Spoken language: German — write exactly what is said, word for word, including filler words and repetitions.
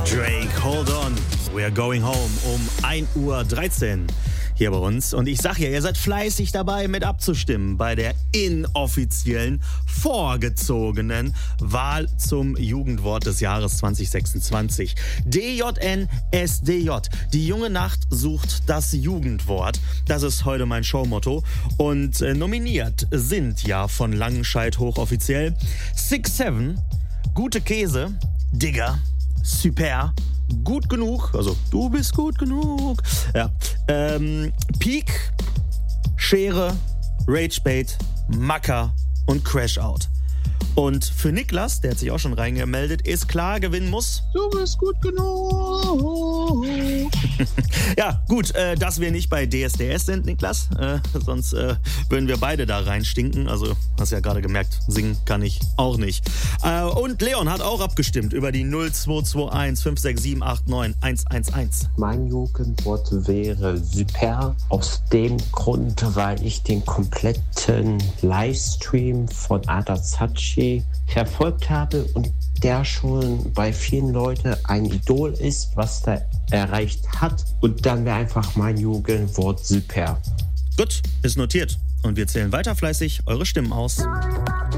Drake, hold on, we're going home um ein Uhr dreizehn hier bei uns. Und ich sag ja, ihr seid fleißig dabei mit abzustimmen bei der inoffiziellen, vorgezogenen Wahl zum Jugendwort des Jahres zwanzig sechsundzwanzig. D J N S D J. Die junge Nacht sucht das Jugendwort. Das ist heute mein Showmotto. Und äh, nominiert sind ja von Langenscheidt hochoffiziell Six Seven, Gute Käse, Digger, Super, Gut genug, also du bist gut genug. Ja. Ähm, Peak, Schere, Ragebait, Macker und Crashout. Und für Niklas, der hat sich auch schon reingemeldet, ist klar, gewinnen muss. Du bist gut genug. Ja, gut, äh, dass wir nicht bei D S D S sind, Niklas. Äh, sonst äh, würden wir beide da reinstinken. Also, hast ja gerade gemerkt, singen kann ich auch nicht. Äh, und Leon hat auch abgestimmt über die null zwei zwei eins fünf sechs sieben acht neun eins eins eins. Mein Jugendwort wäre super. Aus dem Grund, weil ich den kompletten Livestream von Adazachi verfolgt habe und der schon bei vielen Leuten ein Idol ist, was der erreicht hat. Und dann wäre einfach mein Jugendwort super. Gut, ist notiert. Und wir zählen weiter fleißig eure Stimmen aus.